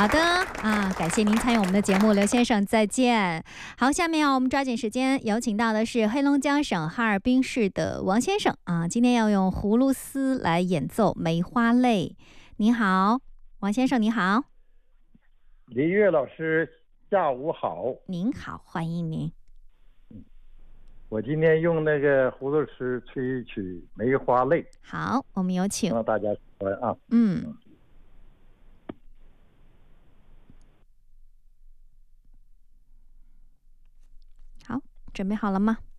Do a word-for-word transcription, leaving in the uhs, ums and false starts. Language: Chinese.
好的啊，感谢您参与我们的节目，刘先生，再见。好，下面啊，我们抓紧时间有请到的是黑龙江省哈尔滨市的王先生啊，今天要用葫芦丝来演奏《梅花泪》。您好，王先生，你好。 李月老师，下午好。 您好，欢迎您。 我今天用那个葫芦丝吹曲《梅花泪》。 好，我们有请。 让大家喜欢啊。 嗯。好，准备好了吗？